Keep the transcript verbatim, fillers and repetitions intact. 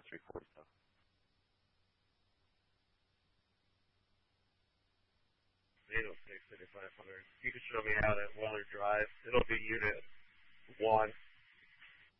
three forty though. eight oh six, thirty-five hundred. You can show me how to Weller Drive. It'll be unit one.